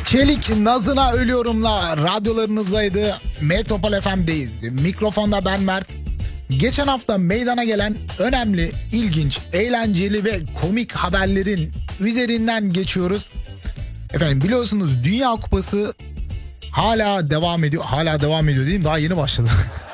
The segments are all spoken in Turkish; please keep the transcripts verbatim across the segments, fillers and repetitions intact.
Çelik nazına ölüyorumla radyolarınızdaydı. Metropol F M'deyiz. Mikrofonda ben Mert. Geçen hafta meydana gelen önemli, ilginç, eğlenceli ve komik haberlerin üzerinden geçiyoruz. Efendim biliyorsunuz Dünya Kupası hala devam ediyor. Hala devam ediyor diyeyim, daha yeni başladı.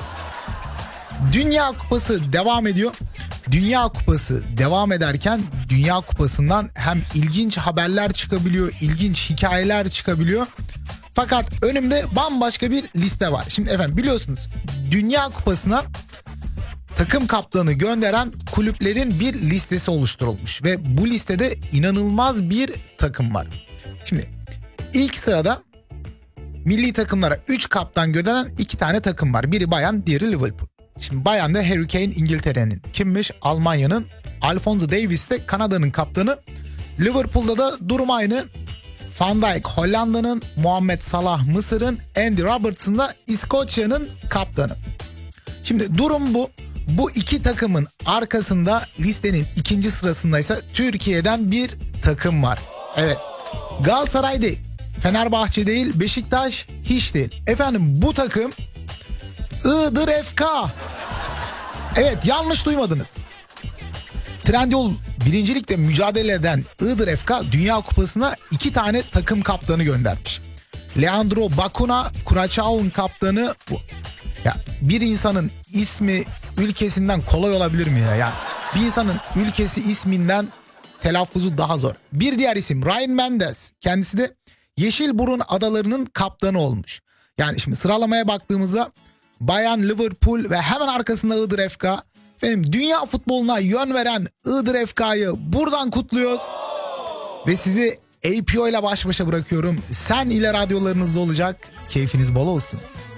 Dünya Kupası devam ediyor. Dünya Kupası devam ederken Dünya Kupası'ndan hem ilginç haberler çıkabiliyor, ilginç hikayeler çıkabiliyor. Fakat önümde bambaşka bir liste var. Şimdi efendim biliyorsunuz Dünya Kupası'na takım kaptanı gönderen kulüplerin bir listesi oluşturulmuş. Ve bu listede inanılmaz bir takım var. Şimdi ilk sırada milli takımlara üç kaptan gönderen iki tane takım var. Biri Bayern, diğeri Liverpool. Şimdi Bayern'de Harry Kane İngiltere'nin, kimmiş? Almanya'nın. Alphonso Davies de Kanada'nın kaptanı. Liverpool'da da durum aynı. Van Dijk Hollanda'nın, Muhammed Salah Mısır'ın, Andy Robertson da İskoçya'nın kaptanı. Şimdi durum bu. Bu iki takımın arkasında listenin ikinci sırasındaysa Türkiye'den bir takım var. Evet, Galatasaray değil, Fenerbahçe değil, Beşiktaş hiç değil. Efendim bu takım Iğdır F K. Evet, yanlış duymadınız. Trendyol birincilikte mücadele eden Iğdır F K Dünya Kupası'na iki tane takım kaptanı göndermiş. Leandro Bacuna, Curaçao'nun kaptanı. Bu. Ya bir insanın ismi ülkesinden kolay olabilir mi ya? Yani bir insanın ülkesi isminden telaffuzu daha zor. Bir diğer isim Ryan Mendes. Kendisi de Yeşilburun Adaları'nın kaptanı olmuş. Yani şimdi sıralamaya baktığımızda Bayern, Liverpool ve hemen arkasında Iğdır F K. Efendim dünya futboluna yön veren Iğdır F K'yı buradan kutluyoruz. Ve sizi A P O ile baş başa bırakıyorum. Sen ile radyolarınızda olacak. Keyfiniz bol olsun.